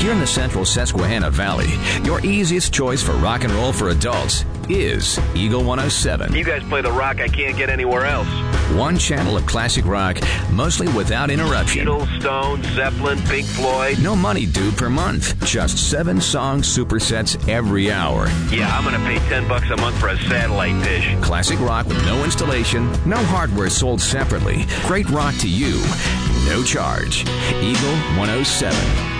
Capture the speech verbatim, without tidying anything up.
Here in the central Susquehanna Valley, your easiest choice for rock and roll for adults is Eagle one oh seven. You guys play the rock I can't get anywhere else. One channel of classic rock, mostly without interruption. Beatles, Stones, Zeppelin, Pink Floyd. No money due per month. Just seven song supersets every hour. Yeah, I'm going to pay ten bucks a month for a satellite dish. Classic rock with no installation, no hardware sold separately. Great rock to you, no charge. Eagle one oh seven.